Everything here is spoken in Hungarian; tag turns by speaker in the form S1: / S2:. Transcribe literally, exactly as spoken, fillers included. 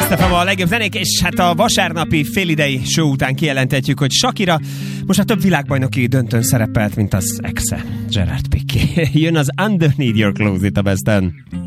S1: Kiss ef em a legjobb zenék, és hát a vasárnapi félidei show után kijelentetjük, hogy Shakira most a több világbajnoki döntőn szerepelt, mint az exe, Gerard Piqué. Jön az Underneath Your Clothes itt a Besten.